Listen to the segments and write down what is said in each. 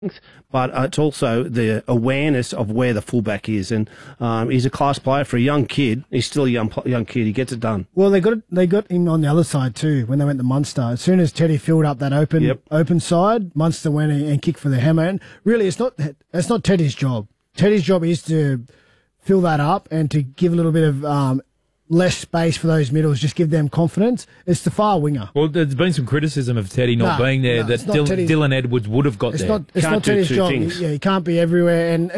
but it's also the awareness of where the fullback is. And he's a class player for a young kid. He's still a young kid. He gets it done. Well, they got him on the other side too when they went to Munster. As soon as Teddy filled up that open side, Munster went and kicked for the hammer. And really, it's not Teddy's job. Teddy's job is to fill that up and to give a little bit of less space for those middles, just give them confidence. It's the far winger. Well, there's been some criticism of Teddy not being there, that Dylan Edwards would have got there. It's not Teddy's job. He can't be everywhere. And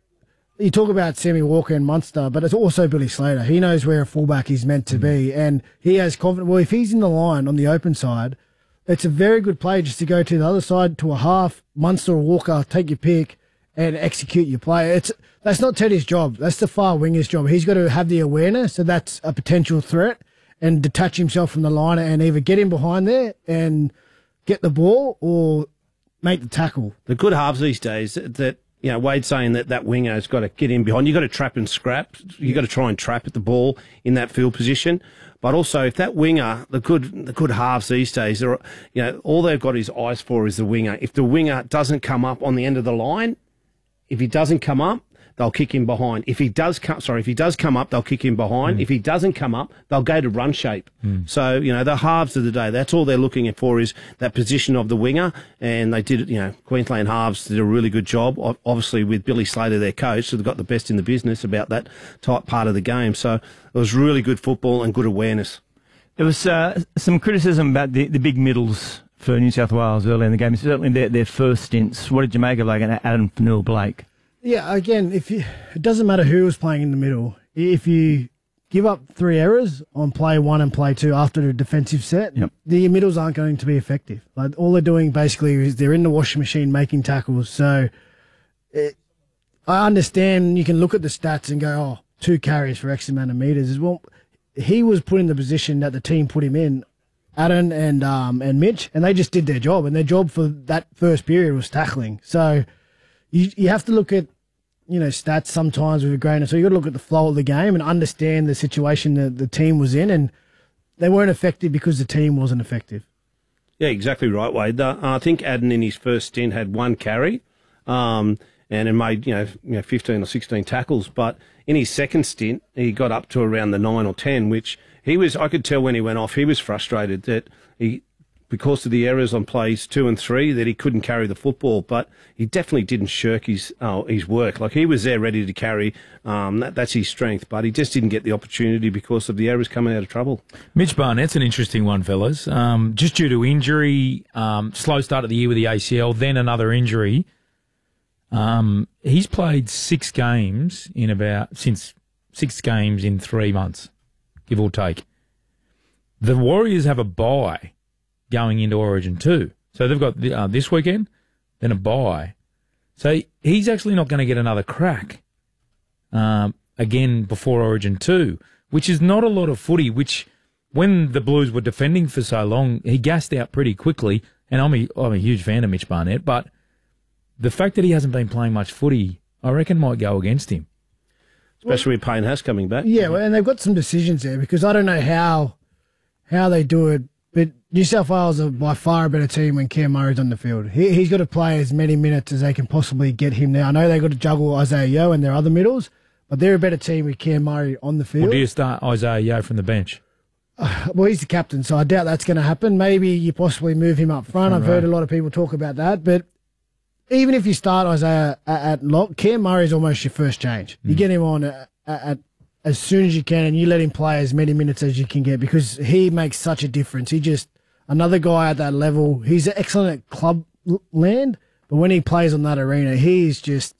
you talk about Sammy Walker and Munster, but it's also Billy Slater. He knows where a fullback is meant to be, and he has confidence. Well, if he's in the line on the open side, it's a very good play just to go to the other side, to a half, Munster or Walker, take your pick, and execute your play. That's not Teddy's job. That's the far winger's job. He's got to have the awareness that that's a potential threat and detach himself from the line and either get in behind there and get the ball or make the tackle. The good halves these days that Wade's saying that winger's got to get in behind. You've got to trap and scrap. You've got to try and trap at the ball in that field position. But also, if that winger, the good halves these days, all they've got his eyes for is the winger. If the winger doesn't come up on the end of the line, if he doesn't come up, they'll kick him behind. If he does come up, they'll kick him behind. If he doesn't come up, they'll go to run shape. So, the halves of the day, that's all they're looking for is that position of the winger. And they did it, Queensland halves did a really good job, obviously with Billy Slater, their coach, so they've got the best in the business about that type part of the game. So it was really good football and good awareness. There was some criticism about the big middles for New South Wales early in the game. Certainly their first stints. What did you make of Adam Fanua-Blake? Yeah, again, it doesn't matter who was playing in the middle. If you give up 3 errors on play 1 and play 2 after the defensive set, the middles aren't going to be effective. All they're doing basically is they're in the washing machine making tackles. So I understand you can look at the stats and go, 2 carries for X amount of metres. Well, he was put in the position that the team put him in, Adam and Mitch, and they just did their job. And their job for that first period was tackling. So you have to look at stats sometimes with a grain of salt. You've got to look at the flow of the game and understand the situation that the team was in, and they weren't effective because the team wasn't effective. Yeah, exactly right, Wade. I think Adam in his first stint had 1 carry, and it made 15 or 16 tackles. But in his second stint, he got up to around the 9 or 10, which I could tell when he went off, he was frustrated that because of the errors on plays 2 and 3, that he couldn't carry the football. But he definitely didn't shirk his work. He was there ready to carry. That's his strength. But he just didn't get the opportunity because of the errors coming out of trouble. Mitch Barnett's an interesting one, fellas. Just due to injury, slow start of the year with the ACL, then another injury. He's played 6 games since 6 games in 3 months, give or take. The Warriors have a bye going into Origin 2. So they've got this weekend, then a bye. So he's actually not going to get another crack again before Origin 2, which is not a lot of footy, which when the Blues were defending for so long, he gassed out pretty quickly. And I'm a huge fan of Mitch Barnett, but the fact that he hasn't been playing much footy, I reckon might go against him. Especially with Payne Haas coming back. Yeah, and they've got some decisions there because I don't know how they do it, but New South Wales are by far a better team when Cam Murray's on the field. He's got to play as many minutes as they can possibly get him now. I know they've got to juggle Isaiah Yeo and their other middles, but they're a better team with Cam Murray on the field. Or do you start Isaiah Yeo from the bench? Well, he's the captain, so I doubt that's going to happen. Maybe you possibly move him up front. I've heard a lot of people talk about that, but even if you start Isaiah at lock, Cam Murray's almost your first change. You get him on at as soon as you can, and you let him play as many minutes as you can get because he makes such a difference. He just another guy at that level. He's excellent at club land, but when he plays on that arena, he's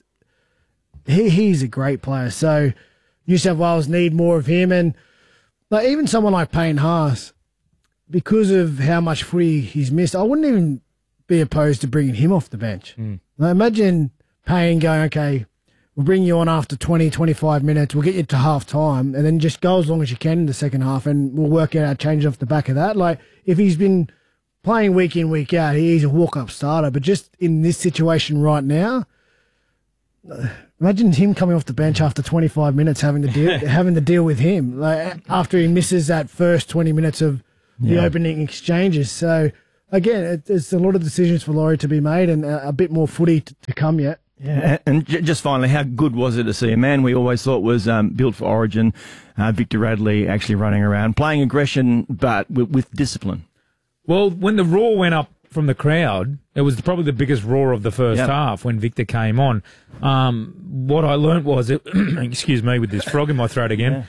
a great player. So New South Wales need more of him, and even someone like Payne Haas, because of how much footy he's missed, I wouldn't even be opposed to bringing him off the bench. Imagine Payne going, okay, we'll bring you on after 20, 25 minutes. We'll get you to half time and then just go as long as you can in the second half and we'll work out our change off the back of that. If he's been playing week in, week out, he's a walk-up starter. But just in this situation right now, imagine him coming off the bench after 25 minutes having to deal with him after he misses that first 20 minutes of the opening exchanges. So again, it's a lot of decisions for Laurie to be made and a bit more footy to come yet. Yeah, and just finally, how good was it to see a man we always thought was built for Origin, Victor Radley, actually running around, playing aggression, but with discipline? Well, when the roar went up from the crowd, it was probably the biggest roar of the first half when Victor came on. What I learnt was, excuse me with this frog in my throat again,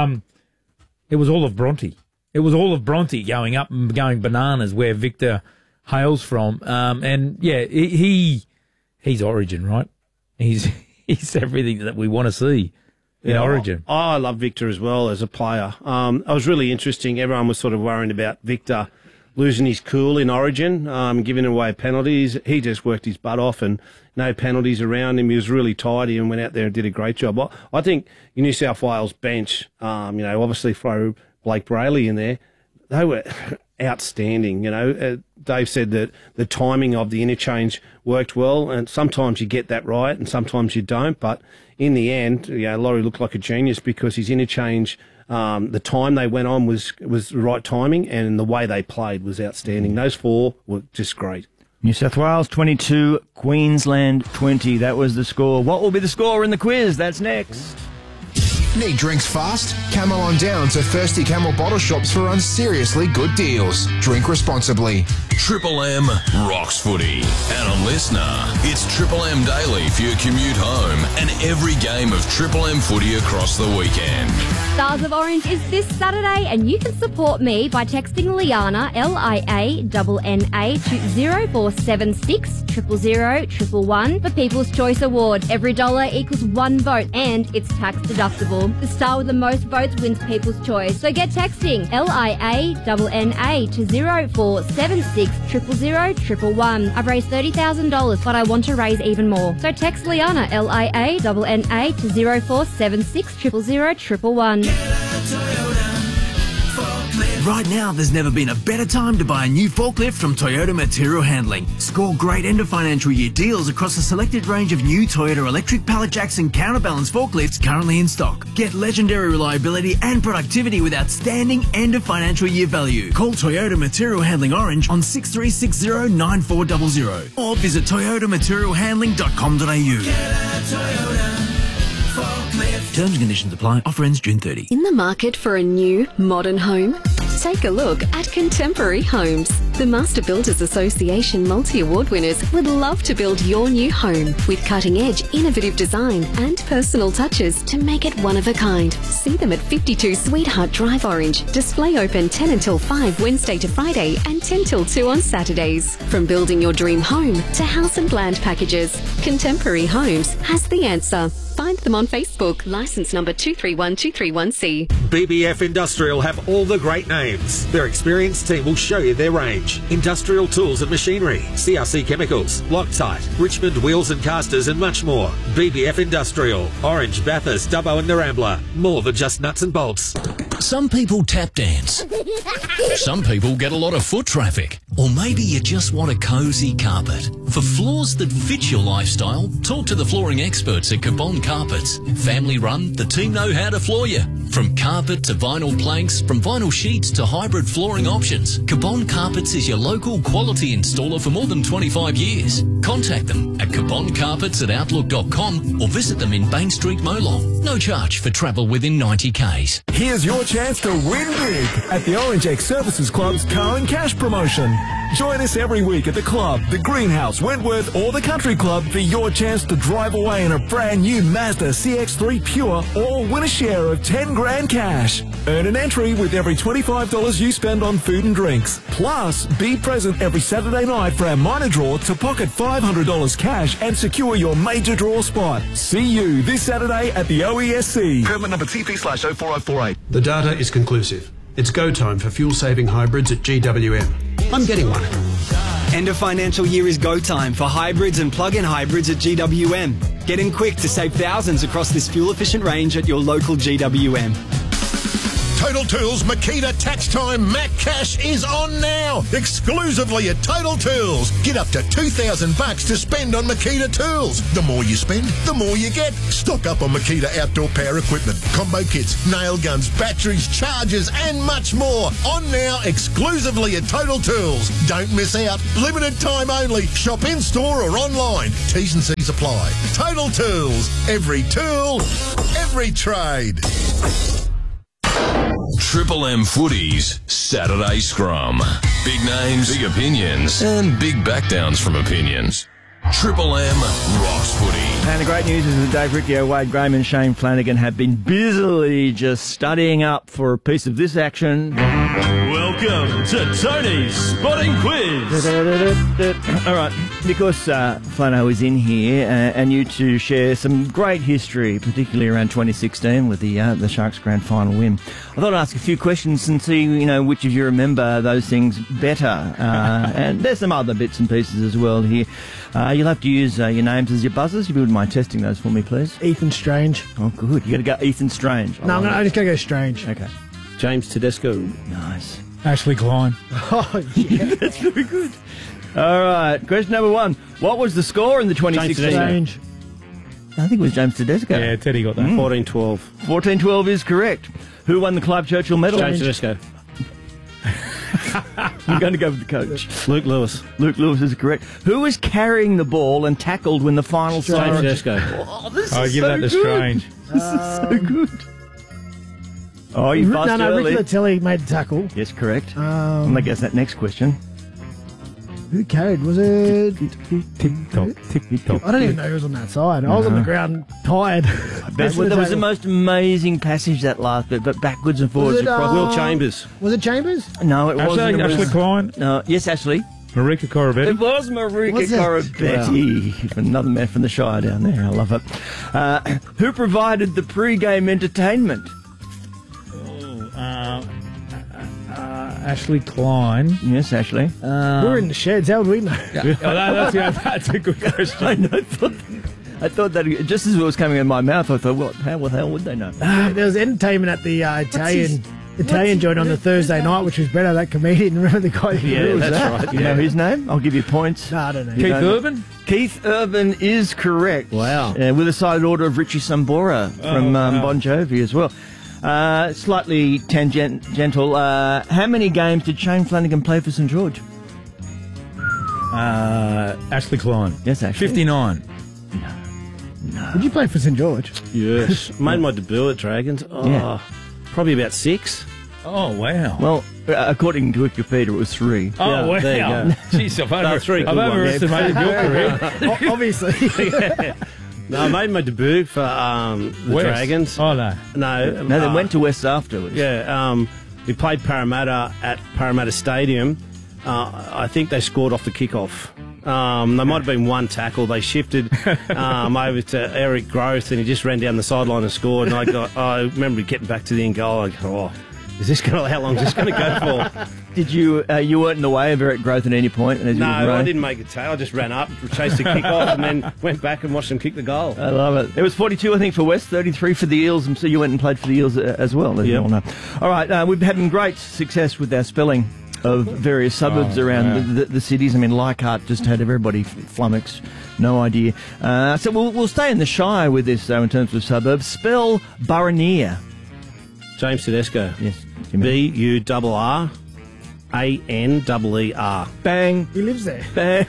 it was all of Bronte. It was all of Bronte going up and going bananas where Victor hails from. And, yeah, he's Origin, right? He's everything that we want to see in Origin. I love Victor as well as a player. It was really interesting. Everyone was sort of worrying about Victor losing his cool in Origin, giving away penalties. He just worked his butt off and no penalties around him. He was really tidy and went out there and did a great job. I think the New South Wales bench, obviously throw Blake Brayley in there, they were outstanding. Dave said that the timing of the interchange worked well, and sometimes you get that right and sometimes you don't. But in the end, Laurie looked like a genius because his interchange, the time they went on was the right timing, and the way they played was outstanding. Those four were just great. New South Wales 22, Queensland 20. That was the score. What will be the score in the quiz? That's next. Need drinks fast? Camel on down to Thirsty Camel bottle shops for unseriously good deals. Drink responsibly. Triple M rocks footy. And a listener, it's Triple M Daily for your commute home and every game of Triple M footy across the weekend. Stars of Orange is this Saturday, and you can support me by texting Liana, Lianna, to 0476 000 111 for People's Choice Award. Every dollar equals one vote, and it's tax deductible. The star with the most votes wins People's Choice. So get texting Lianna to 0476 000 111. I've raised $30,000, but I want to raise even more. So text Liana, Lianna, to 0476 000 111. Right now, there's never been a better time to buy a new forklift from Toyota Material Handling. Score great end of financial year deals across a selected range of new Toyota electric pallet jacks and counterbalance forklifts currently in stock. Get legendary reliability and productivity with outstanding end of financial year value. Call Toyota Material Handling Orange on 6360 9400 or visit toyotaMaterialHandling.com.au. Terms and conditions apply. Offer ends June 30. In the market for a new, modern home? Take a look at Contemporary Homes. The Master Builders Association multi-award winners would love to build your new home with cutting-edge, innovative design and personal touches to make it one of a kind. See them at 52 Sweetheart Drive, Orange. Display open 10 until 5 Wednesday to Friday and 10 till 2 on Saturdays. From building your dream home to house and land packages, Contemporary Homes has the answer. Find them on Facebook. License number 231231C. BBF Industrial have all the great names. Their experienced team will show you their range. Industrial tools and machinery, CRC Chemicals, Loctite, Richmond Wheels and Casters and much more. BBF Industrial, Orange, Bathurst, Dubbo and Narambla. More than just nuts and bolts. Some people tap dance. Some people get a lot of foot traffic. Or maybe you just want a cosy carpet. For floors that fit your lifestyle, talk to the flooring experts at Cabon Carpets. Family run, the team know how to floor you. From carpet to vinyl planks, from vinyl sheets to hybrid flooring options, Cabon Carpets is your local quality installer for more than 25 years. Contact them at caboncarpets@outlook.com or visit them in Bank Street, Molong. No charge for travel within 90 k's. Here's your chance to win big at the Orange X Services Club's Car and Cash promotion. Join us every week at the club, the Greenhouse, Wentworth or the Country Club for your chance to drive away in a brand new Mazda CX-3 Pure or win a share of 10 grand cash. Earn an entry with every $25 you spend on food and drinks. Plus, be present every Saturday night for our minor draw to pocket $500 cash and secure your major draw spot. See you this Saturday at the OESC. Permit number TP/04048. The data is conclusive. It's go time for fuel-saving hybrids at GWM. I'm getting one. End of financial year is go time for hybrids and plug-in hybrids at GWM. Get in quick to save thousands across this fuel-efficient range at your local GWM. Total Tools Makita Tax Time Mac Cash is on now, exclusively at Total Tools. Get up to $2,000 to spend on Makita tools. The more you spend, the more you get. Stock up on Makita outdoor power equipment, combo kits, nail guns, batteries, chargers, and much more. On now, exclusively at Total Tools. Don't miss out. Limited time only. Shop in store or online. T's and C's apply. Total Tools. Every tool, every trade. Triple M Footies Saturday Scrum. Big names, big opinions, and big backdowns from opinions. Triple M rocks footy. And the great news is that Dave Riccio, Wade Graham and Shane Flanagan have been busily just studying up for a piece of this action. Welcome to Tony's Spotting Quiz. All right, because Flano is in here and you two share some great history, particularly around 2016 with the Sharks grand final win, I thought I'd ask a few questions and see, which of you remember those things better. And there's some other bits and pieces as well here. You'll have to use your names as your buzzers. If you wouldn't mind testing those for me, please. Ethan Strange. Oh, good. You got to go Ethan Strange. No, I'm just going to go Strange. Okay. James Tedesco. Nice. Ashley Klein. Oh, yeah. That's very good. All right. Question number 1. What was the score in the 2016? Strange. I think it was James Tedesco. Yeah, Teddy got that. 14-12. 14-12 is correct. Who won the Clive Churchill medal? James Tedesco. I'm going to go with the coach. Luke Lewis. Luke Lewis is correct. Who was carrying the ball and tackled when the final siren? James Tedesco. Oh, this I'll is give so that to good. Strange. This is so good. Oh, you buzzed No, early. Ricky Latelli made the tackle. Yes, correct. I guess that next question. Who carried? Was it? Tick-tock, tick-tock. I don't even know who was on that side. I was on the ground tired. That was the most amazing passage, that last bit, but backwards and forwards across. Will Chambers. Was it Chambers? No, it wasn't. Ashley Klein. No, yes, Ashley. Marika Corabetti. It was Marika Corabetti. Another man from the Shire down there. I love it. Who provided the pre-game entertainment? Ashley Klein. Yes, Ashley. We're in the sheds. How would we know? That's a good question. I thought that just as it was coming in my mouth, I thought, how the hell would they know? There was entertainment at the Italian joint on the Thursday night, which was better. That comedian, remember the guy? Yeah, that's right. You know his name? I'll give you points. No, I don't know. Keith Urban? Keith Urban is correct. Wow. With a side order of Richie Sambora from Bon Jovi as well. Slightly tangential. How many games did Shane Flanagan play for St George? Ashley Klein. Yes, Ashley. 59. No. Did you play for St George? Yes. Made my debut at Dragons. Probably about 6. Oh, wow. Well, according to Wikipedia, it was 3. Oh, Yeah, wow. there you go. Jeez, I've ones. overestimated your career. Obviously. No, I made my debut for the West. Dragons. Oh, no. No, they went to West afterwards. Yeah, we played Parramatta at Parramatta Stadium. I think they scored off the kickoff. There might have been one tackle. They shifted over to Eric Groth, and he just ran down the sideline and scored. And I remember getting back to the end goal. I go, how long is this going to go for? Did you weren't in the way of Eric Groth at any point? No, I didn't make a tackle. I just ran up, chased the kick off, and then went back and watched them kick the goal. I love it. It was 42, I think, for West, 33 for the Eels, and so you went and played for the Eels as well, as you all know. All right, we've had great success with our spelling of various suburbs around the cities. I mean, Leichhardt just had everybody flummoxed. No idea. So we'll stay in the Shire with this, though, in terms of suburbs. Spell Burraneer. James Tedesco. Yes. Burraneer. Bang. He lives there. Bang.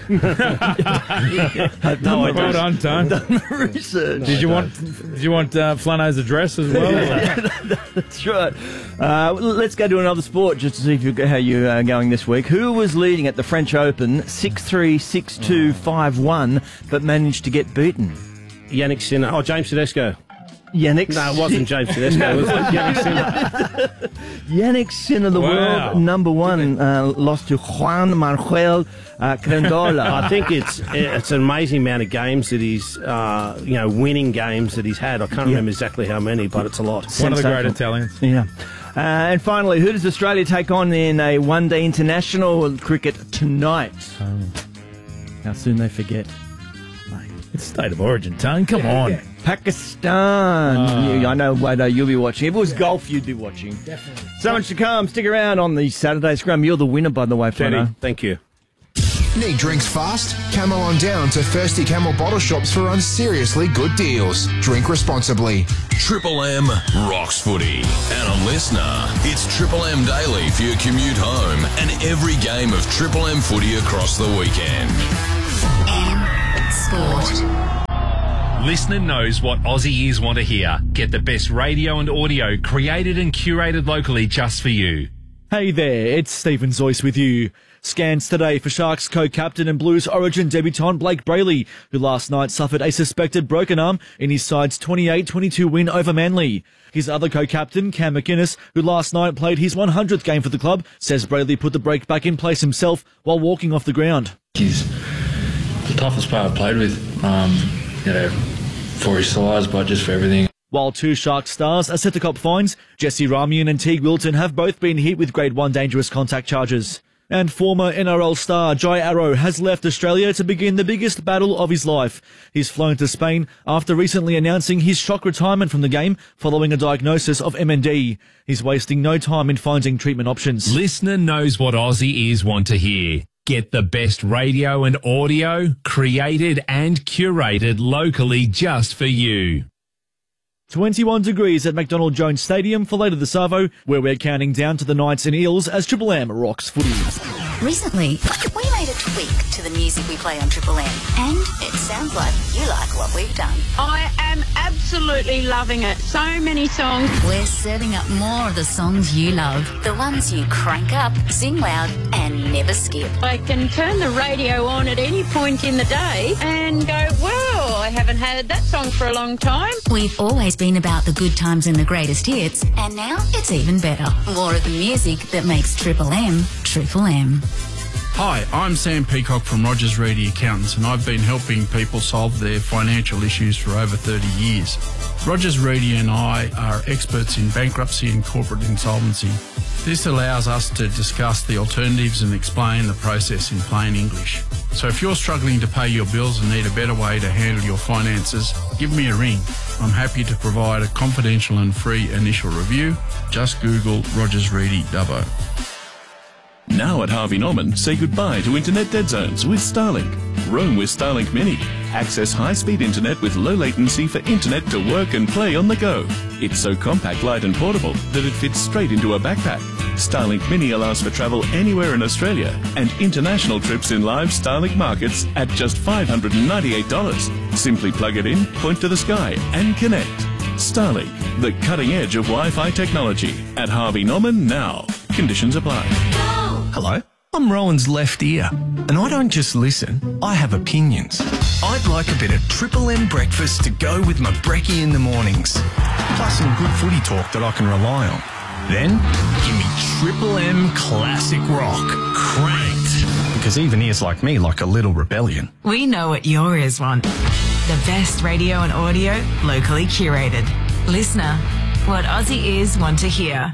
No, well done, Tone. Done my research. Did you want Flano's address as well? That's right. Let's go to another sport just to see how you're going this week. Who was leading at the French Open 6-3, 6-2, 5-1, but managed to get beaten? Yannick Sinner. Oh, James Tedesco. Yannick. No, it wasn't James Tedesco. It was Yannick Sinner. Yannick Sinner, the world number one, lost to Juan Manuel Grandola. I think it's an amazing amount of games that he's, winning games that he's had. I can't remember exactly how many, but it's a lot. One of the great Italians. Yeah. And finally, who does Australia take on in a one-day international cricket tonight? How soon they forget. It's State of Origin, Tone. Come on. Yeah. Pakistan. I know, Wado, you'll be watching. If it was golf, you'd be watching. Definitely. So much to come. Stick around on the Saturday Scrum. You're the winner, by the way, Fano. Thank you. Need drinks fast? Camel on down to Thirsty Camel bottle shops for unseriously good deals. Drink responsibly. Triple M rocks footy. And a listener, it's Triple M Daily for your commute home and every game of Triple M footy across the weekend. Sport. Listener knows what Aussie ears want to hear. Get the best radio and audio created and curated locally just for you. Hey there, it's Stephen Zoyce with you. Scans today for Sharks co-captain and Blues Origin debutant Blake Brayley, who last night suffered a suspected broken arm in his side's 28-22 win over Manly. His other co-captain, Cam McInnes, who last night played his 100th game for the club, says Brayley put the break back in place himself while walking off the ground. He's the toughest player I've played with, for his size, but just for everything. While two Shark stars are set to cop fines, Jesse Ramian and Teague Wilton have both been hit with Grade 1 dangerous contact charges. And former NRL star Jai Arrow has left Australia to begin the biggest battle of his life. He's flown to Spain after recently announcing his shock retirement from the game following a diagnosis of MND. He's wasting no time in finding treatment options. Listener knows what Aussie ears want to hear. Get the best radio and audio created and curated locally just for you. 21 degrees at McDonald Jones Stadium for later this Savo, where we're counting down to the Knights and Eels as Triple M rocks footy. Recently, we made a tweak to the music we play on Triple M, and it sounds like you like what we've done. I am absolutely loving it. So many songs. We're serving up more of the songs you love, the ones you crank up, sing loud, and never skip. I can turn the radio on at any point in the day and go, well, I haven't heard that song for a long time. We've always been about the good times and the greatest hits, and now it's even better. More of the music that makes Triple M, Triple M. Hi, I'm Sam Peacock from Rogers Reedy Accountants, and I've been helping people solve their financial issues for over 30 years. Rogers Reedy and I are experts in bankruptcy and corporate insolvency. This allows us to discuss the alternatives and explain the process in plain English. So if you're struggling to pay your bills and need a better way to handle your finances, give me a ring. I'm happy to provide a confidential and free initial review. Just Google Rogers Reedy Dubbo. Now at Harvey Norman, say goodbye to internet dead zones with Starlink. Roam with Starlink Mini. Access high-speed internet with low latency for internet to work and play on the go. It's so compact, light and portable that it fits straight into a backpack. Starlink Mini allows for travel anywhere in Australia and international trips in live Starlink markets at just $598. Simply plug it in, point to the sky and connect. Starlink, the cutting edge of Wi-Fi technology. At Harvey Norman now. Conditions apply. Hello, I'm Rowan's left ear, and I don't just listen, I have opinions. I'd like a bit of Triple M breakfast to go with my brekkie in the mornings, plus some good footy talk that I can rely on. Then, give me Triple M Classic Rock, cranked, because even ears like me like a little rebellion. We know what your ears want. The best radio and audio, locally curated. Listener, what Aussie ears want to hear.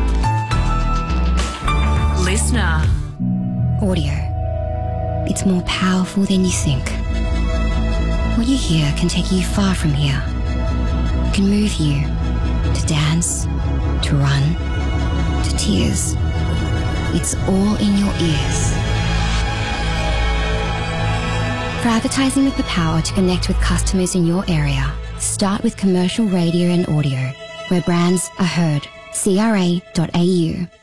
Listener. Audio. It's more powerful than you think. What you hear can take you far from here. It can move you to dance, to run, to tears. It's all in your ears. For advertising with the power to connect with customers in your area, start with commercial radio and audio, where brands are heard. CRA.au